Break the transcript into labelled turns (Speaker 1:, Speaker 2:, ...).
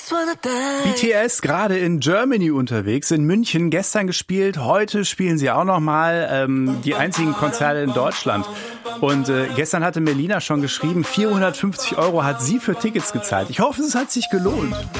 Speaker 1: BTS gerade in Germany unterwegs, in München, gestern gespielt, heute spielen sie auch nochmal die einzigen Konzerte in Deutschland. Und gestern hatte Melina schon geschrieben, 450 € hat sie für Tickets gezahlt. Ich hoffe, es hat sich gelohnt.